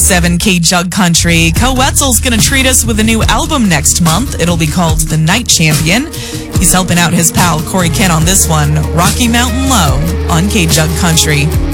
98.7 K-Jug Country. Co Wetzel's going to treat us with a new album next month. It'll be called The Night Champion. He's helping out his pal Corey Kent on this one, Rocky Mountain Low on K-Jug Country.